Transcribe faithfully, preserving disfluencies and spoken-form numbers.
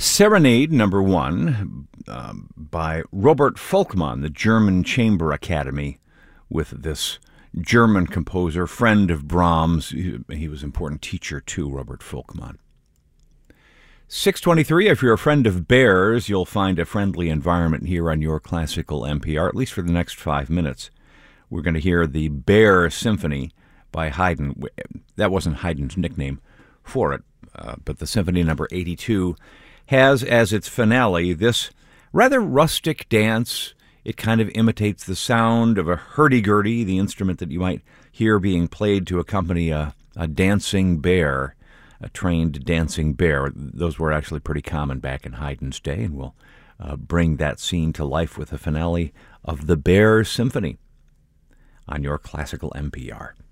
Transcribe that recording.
Serenade number one um, by Robert Volkmann, the German Chamber Academy, with this German composer, friend of Brahms. He, he was an important teacher too, Robert Volkmann. six twenty-three, if you're a friend of bears, you'll find a friendly environment here on your classical N P R, at least for the next five minutes. We're going to hear the Bear Symphony by Haydn. That wasn't Haydn's nickname for it, uh, but the Symphony number eighty-two has as its finale this rather rustic dance. It kind of imitates the sound of a hurdy-gurdy, the instrument that you might hear being played to accompany a, a dancing bear, a trained dancing bear. Those were actually pretty common back in Haydn's day, and we'll uh, bring that scene to life with the finale of the Bear Symphony on your classical N P R.